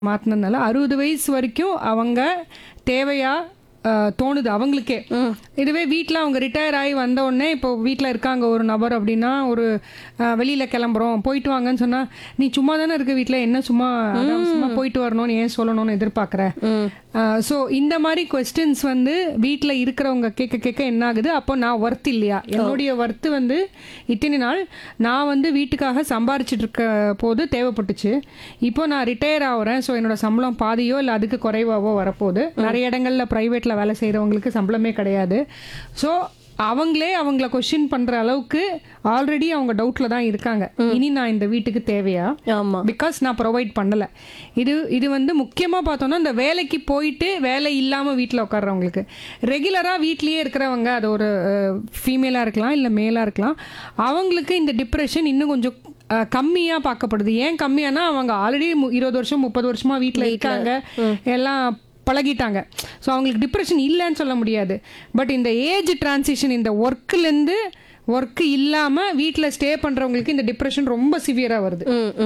மாற்றினதுனால 60 வயசு வரைக்கும் அவங்க தேவையா தோணுது அவங்களுக்கே. இதுவே வீட்டில் அவங்க ரிட்டையர் ஆகி வந்த உடனே இப்போ வீட்டில் இருக்காங்க ஒரு நபர் அப்படின்னா, ஒரு வெளியில் கிளம்புறோம் போயிட்டு வாங்கன்னு சொன்னால், நீ சும்மா தானே இருக்க வீட்டில், என்ன சும்மா சும்மா போயிட்டு வரணும்னு ஏன் சொல்லணும்னு எதிர்பார்க்குற. ஸோ இந்த மாதிரி கொஸ்டின்ஸ் வந்து வீட்டில் இருக்கிறவங்க கேட்க கேட்க என்ன ஆகுது, அப்போ நான் ஒர்த் இல்லையா, என்னுடைய ஒர்த்து வந்து இத்தனை நாள் நான் வந்து வீட்டுக்காக சம்பாரிச்சிட்டு இருக்க போது தேவைப்பட்டுச்சு, இப்போ நான் ரிட்டையர் ஆகிறேன், ஸோ என்னோட சம்பளம் பாதியோ இல்லை அதுக்கு குறைவாவோ வரப்போகுது. நிறைய இடங்கள்ல ப்ரைவேட்டில் வேலை செய்கிறவங்களுக்கு சம்பளமே கிடையாது. ஸோ அவங்கள கொஸ்டின் பண்ற அளவுக்கு ஆல்ரெடி அவங்க டவுட்ல தான் இருக்காங்க. இனி நான் இந்த வீட்டுக்கு தேவையா, பிகாஸ் நான் ப்ரொவைட் பண்ணல. இது வந்து முக்கியமா பார்த்தோம்னா இந்த வேலைக்கு போயிட்டு வேலை இல்லாம வீட்டில் உட்கார்றவங்களுக்கு, ரெகுலரா வீட்லயே இருக்கிறவங்க, அது ஒரு ஃபீமேலா இருக்கலாம் இல்ல மேலா இருக்கலாம், அவங்களுக்கு இந்த டிப்ரெஷன் இன்னும் கொஞ்சம் கம்மியா பார்க்கப்படுது. ஏன் கம்மியானா, அவங்க ஆல்ரெடி 20 வருஷம் 30 வருஷமா வீட்டில் இருக்காங்க, எல்லாம் பழகிட்டாங்க. ஸோ அவங்களுக்கு டிப்ரெஷன் இல்லைன்னு சொல்ல முடியாது. பட் இந்த ஏஜ் டிரான்சிஷன், இந்த ஒர்க்லேருந்து ஒர்க் இல்லாமல் வீட்டில் ஸ்டே பண்ணுறவங்களுக்கு இந்த டிப்ரெஷன் ரொம்ப சிவியராக வருது.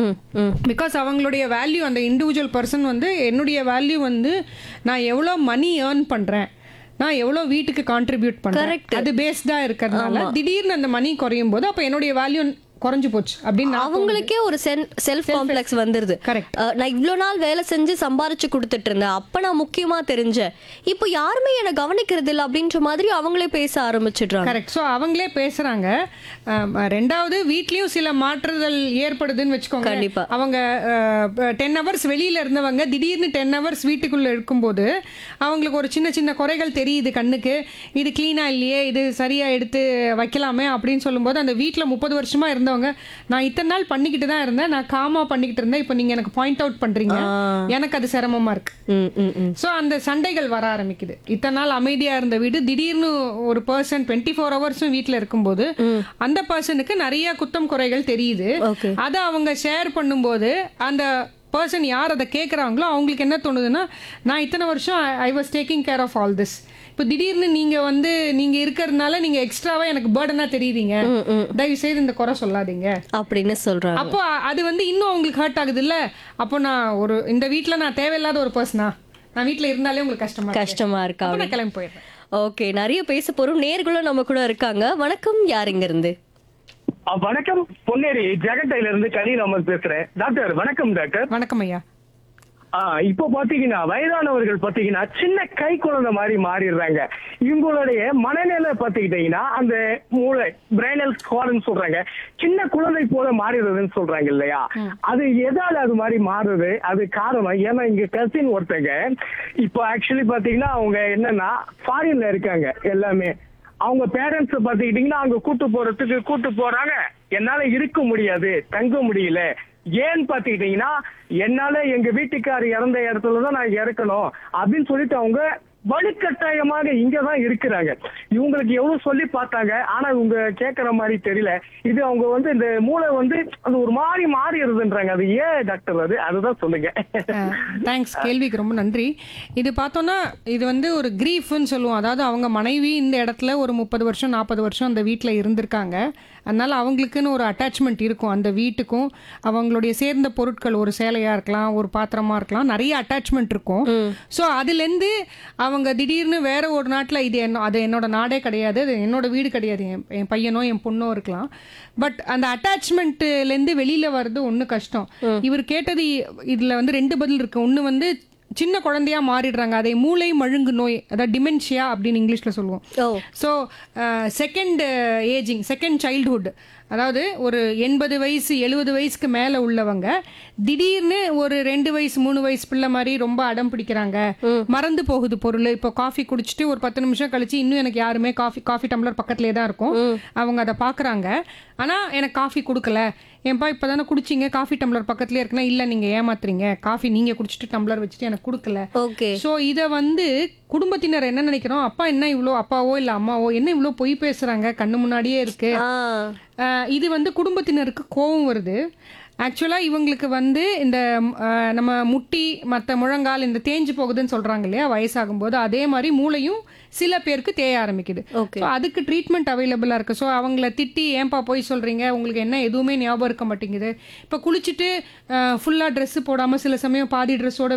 பிகாஸ் அவங்களுடைய வேல்யூ, அந்த இண்டிவிஜுவல் பர்சன் வந்து, என்னுடைய வேல்யூ வந்து நான் எவ்வளோ மணி ஏர்ன் பண்ணுறேன், நான் எவ்வளோ வீட்டுக்கு கான்ட்ரிபியூட் பண்ணுறேன், அது பேஸ்டாக இருக்கிறதுனால திடீர்னு அந்த மணி குறையும் போது அப்போ என்னுடைய வேல்யூ குறைஞ்சு போச்சு அப்படின்னு அவங்களுக்கே ஒரு செல்ஃப் காம்ப்ளெக்ஸ் வந்துருது. கரெக்ட். நான் இவ்வளோ நாள் வேலை செஞ்சு சம்பாரிச்சு கொடுத்துட்டு இருந்தேன், அப்ப நான் முக்கியமா தெரிஞ்சேன், இப்போ யாருமே என்னை கவனிக்கிறது இல்லை அப்படின்ற மாதிரி அவங்களே பேச ஆரம்பிச்சிடுறாங்க. கரெக்ட். ஸோ அவங்களே பேசுறாங்க. ரெண்டாவது வீட்லயும் சில மாற்றுதல் ஏற்படுதுன்னு வச்சுக்கோங்க. கண்டிப்பா. அவங்க 10 hours வெளியில இருந்தவங்க திடீர்னு 10 hours வீட்டுக்குள்ள இருக்கும்போது அவங்களுக்கு ஒரு சின்ன சின்ன குறைகள் தெரியுது கண்ணுக்கு. இது கிளீனா இல்லையே, இது சரியா எடுத்து வைக்கலாமே அப்படின்னு சொல்லும்போது, அந்த வீட்டில் 30 வருஷமா இருந்தவங்க, நான் இத்தனை நாள் பண்ணிக்கிட்டு தான் இருந்தேன், நான் காமா பண்ணிக்கிட்டு இருந்தேன், இப்போ நீங்க எனக்கு பாயிண்ட் அவுட் பண்றீங்க, எனக்கு அது சிரமமா இருக்கு. ஸோ அந்த சண்டைகள் வர ஆரம்பிக்குது. இத்தனை நாள் அமைதியா இருந்த வீடு திடீர்னு ஒரு பர்சன் 24 ஹவர்ஸும் வீட்டில் இருக்கும்போது அந்த பர்சனுக்கு நிறைய குத்தம் குறைகள் தெரியுது. அதை அவங்க ஷேர் பண்ணும்போது அந்த பர்சன் யார் அதை கேட்குறாங்களோ அவங்களுக்கு என்ன தோணுதுன்னா, நான் இத்தனை வருஷம் I was taking care of all this, இப்போ திடீர்னு நீங்க இருக்கிறதுனால நீங்க எக்ஸ்ட்ராவா எனக்கு பேர்டனா தெரியுறீங்க, தயவு செய்து இந்த குறை சொல்லாதீங்க அப்படின்னு சொல்றாங்க. அப்போ அது வந்து இன்னும் அவங்களுக்கு ஹர்ட் ஆகுது இல்ல. அப்போ நான் இந்த வீட்டில் நான் தேவையில்லாத ஒரு பர்சனா, நான் வீட்டில் இருந்தாலே உங்களுக்கு கஷ்டமா இருக்கா, நான் கிளம்பி போயிடுறேன். ஓகே, நிறைய பேச போறோம். நேர்களும் நம்ம கூட இருக்காங்க. வணக்கம், யார் இங்க இருந்து? வணக்கம், பொன்னேரி ஜெகட்டையில இருந்து கலீல் அஹமத் பேசுறேன். டாக்டர் வணக்கம். டாக்டர் வணக்கம் ஐயா. இப்போ பாத்தீங்கன்னா வயதானவர்கள் பாத்தீங்கன்னா சின்ன கை குழந்தை மாதிரி மாறிடுறாங்க. இவங்களுடைய மனநிலை பாத்தீங்கன்னா அந்த மூளை பிரைனல் ஸ்குவார்னு சொல்றாங்க, சின்ன குழந்தை போல மாறிடுறதுன்னு சொல்றாங்க இல்லையா. அது எதால அது மாதிரி மாறுது, அது காரணம் ஏன்னா இங்க கசின் ஒருத்தங்க இப்போ ஆக்சுவலி பாத்தீங்கன்னா அவங்க என்னன்னா ஃபாரின்ல இருக்காங்க எல்லாமே. அவங்க பேரண்ட்ஸ் பாத்துக்கிட்டீங்கன்னா அங்க கூட்டு போறாங்க, என்னால இருக்க முடியாது, தங்க முடியல. ஏன்னு பாத்துக்கிட்டீங்கன்னா என்னால எங்க வீட்டுக்காரர் இறந்த இடத்துலதான் நான் இறக்கணும் அப்படின்னு சொல்லிட்டு அவங்க வலுக்கட்டாயமாக இங்கதான் இருக்கிறாங்க. இவங்களுக்கு எவ்வளவு சொல்லி பார்த்தாங்க, ஆனா இவங்க கேட்கற மாதிரி தெரியல. இது அவங்க வந்து இந்த மூளை வந்து அது ஒரு மாதிரி மாறிடுதுன்றாங்க. அது ஏன் டாக்டர், அதுதான் சொல்லுங்க. தேங்க்ஸ், கேள்விக்கு ரொம்ப நன்றி. இது பார்த்தோம்னா இது வந்து ஒரு கிரீஃப்னு சொல்லுவோம். அதாவது அவங்க மனைவி இந்த இடத்துல ஒரு 30 வருஷம் 40 வருஷம் அந்த வீட்டில் இருந்திருக்காங்க, அதனால அவங்களுக்குன்னு ஒரு அட்டாச்மெண்ட் இருக்கும் அந்த வீட்டுக்கும். அவங்களுடைய சேர்ந்த பொருட்கள், ஒரு சேலையா இருக்கலாம், ஒரு பாத்திரமா இருக்கலாம், நிறைய அட்டாச்மெண்ட் இருக்கும். ஸோ அதுலேருந்து அவங்க திடீர்னு வேற ஒரு நாட்டில் அது என்னோட நாடே கிடையாது, அது என்னோட வீடு கிடையாது, என் பையனோ என் பொண்ணோ இருக்கலாம், பட் அந்த அட்டாச்மெண்ட்லேருந்து வெளியில வர்றது ஒன்று கஷ்டம். இவர் கேட்டது இதில் வந்து 2 பதில் இருக்கு. ஒன்று வந்து சின்ன குழந்தையா மாறிடுறாங்க, அதை மூளை மழுங்கு நோய், அதாவது டிமென்ஷியா அப்படின்னு இங்கிலீஷ்ல சொல்லுவோம். So second ageing, second childhood, அதாவது ஒரு 80 வயசு 70 வயசுக்கு மேலே உள்ளவங்க திடீர்னு ஒரு 2 வயசு 3 வயசு பிள்ளை மாதிரி ரொம்ப அடம் பிடிக்கிறாங்க, மறந்து போகுது பொருள். இப்போ காஃபி குடிச்சிட்டு ஒரு 10 நிமிஷம் கழிச்சு இன்னும் எனக்கு யாருமே காஃபி டம்ளர் பக்கத்துலேயே தான் இருக்கும், அவங்க அதை பார்க்குறாங்க, ஆனால் எனக்கு காஃபி கொடுக்கல, ஏன்பா இப்போ தானே குடிச்சிங்க, காஃபி டம்ளர் பக்கத்துலேயே இருக்குன்னா, இல்லை நீங்கள் ஏமாத்துறீங்க, காஃபி நீங்கள் குடிச்சிட்டு டம்ளர் வச்சுட்டு எனக்கு கொடுக்கல. ஸோ இதை வந்து குடும்பத்தினர் என்ன நினைக்கிறோம், அப்பா என்ன இவ்வளோ, அப்பாவோ இல்லை அம்மாவோ என்ன இவ்வளோ பொய் பேசுகிறாங்க, கண்ணு முன்னாடியே இருக்கு. இது வந்து குடும்பத்தினருக்கு கோபம் வருது. ஆக்சுவலாக இவங்களுக்கு வந்து இந்த நம்ம முட்டி மற்ற முழங்கால் இந்த தேஞ்சு போகுதுன்னு சொல்கிறாங்க இல்லையா வயசாகும்போது, அதே மாதிரி மூளையும் சில பேருக்கு தேய ஆரம்பிக்குது. ஓகே. ஸோ அதுக்கு ட்ரீட்மெண்ட் அவைலபிளாக இருக்குது. ஸோ அவங்கள திட்டி ஏன்பா போய் சொல்கிறீங்க, உங்களுக்கு என்ன எதுவுமே ஞாபகம் இருக்க மாட்டேங்குது, இப்போ குளிச்சுட்டு ஃபுல்லாக ட்ரெஸ்ஸு போடாமல் சில சமயம் பாதி ட்ரெஸ்ஸோட